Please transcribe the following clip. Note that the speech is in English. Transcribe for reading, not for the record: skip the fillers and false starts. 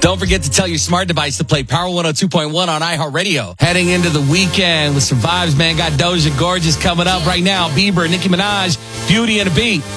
Don't forget to tell your smart device to play Power 102.1 on iHeartRadio. Heading into the weekend with some vibes, man. Got Doja Gorgeous coming up right now. Bieber, Nicki Minaj, Beauty and a Beat.